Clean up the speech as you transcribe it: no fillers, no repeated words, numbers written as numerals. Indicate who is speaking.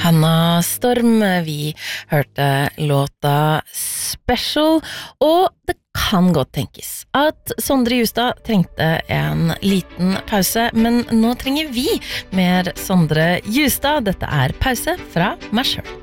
Speaker 1: Hanna Storm, vi hørte låta Special, og det kan godt tenkes at Sondre Justad trengte en liten pause, men nå trenger vi mer Sondre Justad. Dette er pause fra meg selv.